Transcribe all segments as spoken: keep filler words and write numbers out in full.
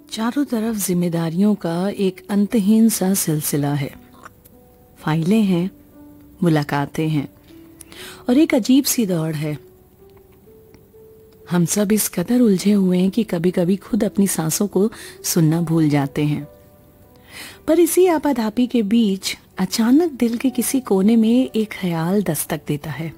चारों तरफ जिम्मेदारियों का एक अंतहीन सा सिलसिला है। फाइलें हैं, मुलाकातें हैं और एक अजीब सी दौड़ है। हम सब इस कदर उलझे हुए हैं कि कभी कभी खुद अपनी सांसों को सुनना भूल जाते हैं। पर इसी आपाधापी के बीच अचानक दिल के किसी कोने में एक ख्याल दस्तक देता है।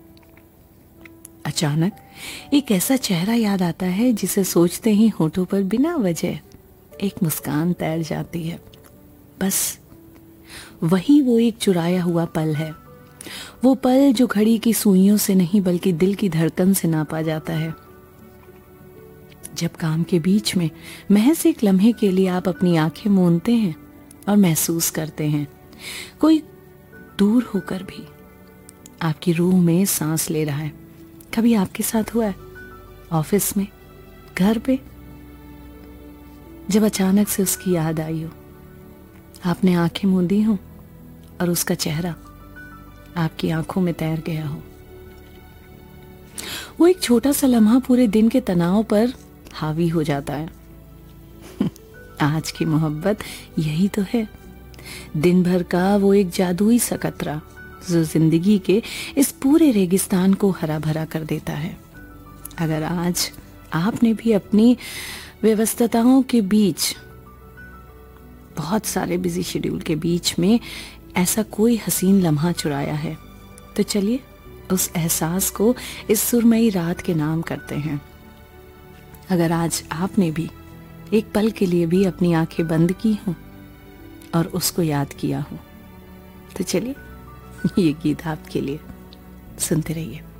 अचानक एक ऐसा चेहरा याद आता है जिसे सोचते ही होठों पर बिना वजह एक मुस्कान तैर जाती है। बस वही वो एक चुराया हुआ पल है, वो पल जो घड़ी की सुइयों से नहीं बल्कि दिल की धड़कन से नापा जाता है। जब काम के बीच में महज एक लम्हे के लिए आप अपनी आंखें मूंदते हैं और महसूस करते हैं कोई दूर होकर भी आपकी रूह में सांस ले रहा है। कभी आपके साथ हुआ है? ऑफिस में, घर पे, जब अचानक से उसकी याद आई हो, आपने आंखें मूंदी हो और उसका चेहरा आपकी आंखों में तैर गया हो। वो एक छोटा सा लम्हा पूरे दिन के तनाव पर हावी हो जाता है। आज की मोहब्बत यही तो है, दिन भर का वो एक जादुई सा कतरा जो जिंदगी के इस पूरे रेगिस्तान को हरा भरा कर देता है। अगर आज आपने भी अपनी व्यस्तताओं के बीच, बहुत सारे बिजी शेड्यूल के बीच में ऐसा कोई हसीन लम्हा चुराया है, तो चलिए उस एहसास को इस सुरमई रात के नाम करते हैं। अगर आज आपने भी एक पल के लिए भी अपनी आंखें बंद की हों और उसको याद किया हो, तो चलिए ये गीत आपके लिए, सुनते रहिए।